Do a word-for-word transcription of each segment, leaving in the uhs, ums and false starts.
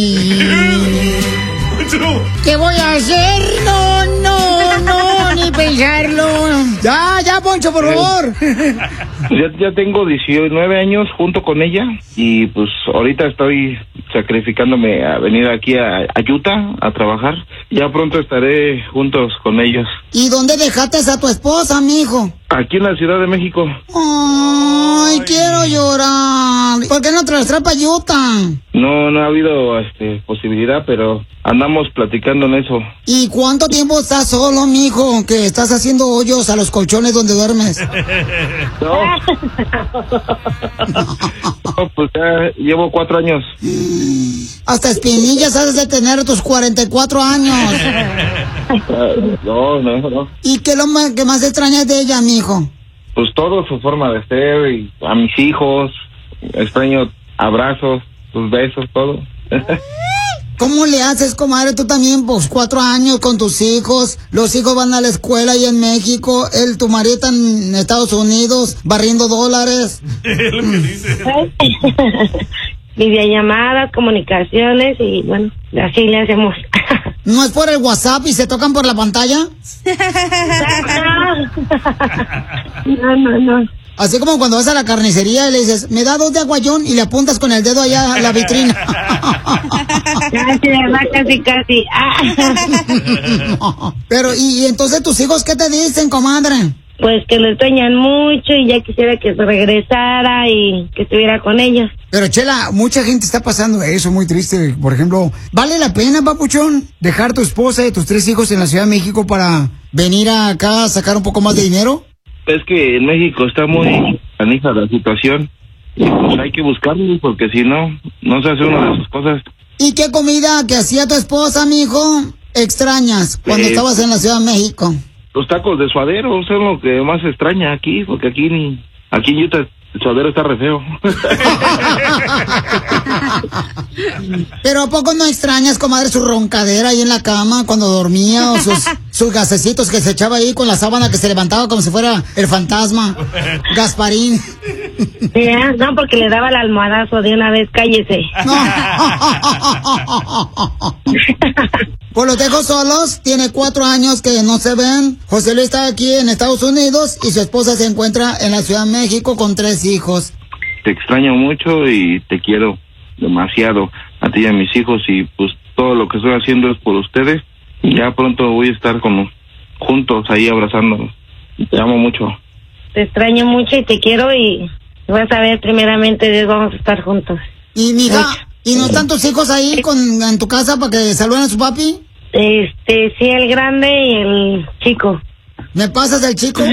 ¿Qué voy a hacer? No, no, no, ni pensarlo. Ya, ya, Poncho, por favor. Ya, ya tengo diecinueve años junto con ella y pues ahorita estoy sacrificándome a venir aquí a, a Utah a trabajar. Ya pronto estaré juntos con ellos. ¿Y dónde dejaste a tu esposa, mijo? Aquí en la Ciudad de México. Ay, Ay. quiero llorar. ¿Por qué no te las traes para Utah? No, no ha habido este, posibilidad, pero andamos platicando en eso. ¿Y cuánto tiempo estás solo, mijo? Que estás haciendo hoyos a los colchones donde duermes. No. No, pues ya llevo cuatro años. Hasta espinillas has de tener a tus cuarenta y cuatro años. Uh, no, no, no. ¿Y qué es lo más, que más extrañas de ella, mijo? Pues todo, su forma de ser, y a mis hijos, extraño abrazos, sus besos, todo. ¿Cómo le haces, comadre? Tú también, pues, cuatro años con tus hijos. Los hijos van a la escuela ahí en México. Él, tu marido, está en Estados Unidos, barriendo dólares. Es lo que dice. Videollamadas, comunicaciones y, bueno, así le hacemos. ¿No es por el WhatsApp y se tocan por la pantalla? No, no, no. Así como cuando vas a la carnicería y le dices, me da dos de aguayón y le apuntas con el dedo allá a la vitrina. Casi, ¿verdad? Casi, casi. Ah. Pero, ¿y, y entonces tus hijos qué te dicen, comadre? Pues que lo extrañan mucho y ya quisiera que se regresara y que estuviera con ellos. Pero, Chela, mucha gente está pasando eso, muy triste. Por ejemplo, ¿vale la pena, papuchón, dejar tu esposa y tus tres hijos en la Ciudad de México para venir acá a sacar un poco más de dinero? Es que en México está muy canija la situación y pues hay que buscarlo porque si no, no se hace una de sus cosas. ¿Y qué comida que hacía tu esposa, mijo, extrañas cuando eh, estabas en la Ciudad de México? Los tacos de suadero son lo que más extraña aquí, porque aquí ni aquí en Utah el suadero está re feo. Pero ¿a poco no extrañas, comadre, su roncadera ahí en la cama cuando dormía o sus, sus gasecitos que se echaba ahí con la sábana que se levantaba como si fuera el fantasma? Gasparín. Ya, no, porque le daba el almohadazo de una vez, cállese. No. Pues los dejo solos, tiene cuatro años que no se ven. José Luis está aquí en Estados Unidos y su esposa se encuentra en la Ciudad de México con tres hijos. Te extraño mucho y te quiero demasiado a ti y a mis hijos y pues todo lo que estoy haciendo es por ustedes y ya pronto voy a estar con juntos ahí abrazándonos. Te amo mucho. Te extraño mucho y te quiero y vas a ver, primeramente Dios, vamos a estar juntos. Y mija, ¿y no están tus hijos ahí con, en tu casa para que saluden a su papi? Este, sí, el grande y el chico. ¿Me pasas el chico?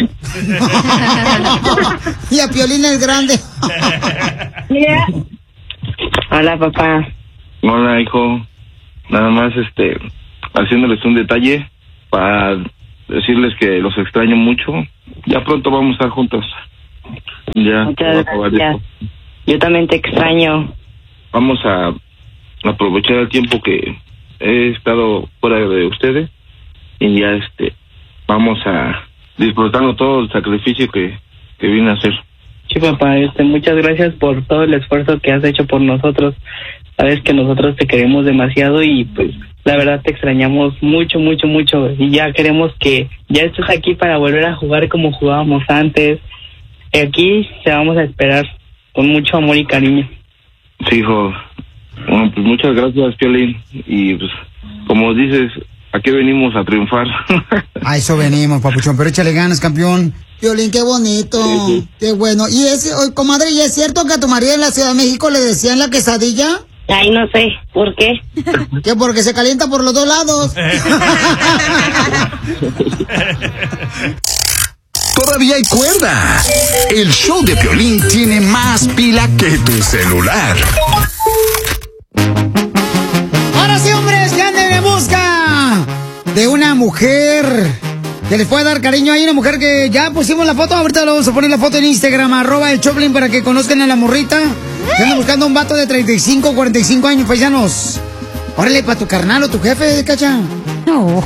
Y a Piolín el grande. Mira. Hola, papá. Hola, hijo. Nada más, este, haciéndoles un detalle para decirles que los extraño mucho. Ya pronto vamos a estar juntos. Ya. Muchas gracias. Yo también te extraño. Vamos a aprovechar el tiempo que he estado fuera de ustedes y ya, este, vamos a disfrutando todo el sacrificio que, que vine a hacer. Sí, papá, este, muchas gracias por todo el esfuerzo que has hecho por nosotros. Sabes que nosotros te queremos demasiado y pues la verdad te extrañamos mucho, mucho, mucho y ya queremos que ya estés aquí para volver a jugar como jugábamos antes. Aquí te vamos a esperar con mucho amor y cariño. Sí, hijo. Bueno, pues muchas gracias, Piolín. Y pues, como dices, aquí venimos a triunfar. A eso venimos, papuchón, pero échale ganas, campeón. Piolín, qué bonito, sí, sí. Qué bueno. Y es, comadre, ¿y es cierto que a tu marido en la Ciudad de México le decían la quesadilla? Ay, no sé, ¿por qué? Que porque se calienta por los dos lados. Todavía hay cuerda. El show de Piolín tiene más pila que tu celular. Ahora sí, hombres, que anden en busca de una mujer que les pueda dar cariño. Hay una mujer que ya pusimos la foto, ahorita lo vamos a poner la foto en Instagram, arroba el Choplin, para que conozcan a la morrita. Que anda buscando un vato de treinta y cinco, cuarenta y cinco años, paisanos. Órale, para tu carnal o tu jefe, cacha. No.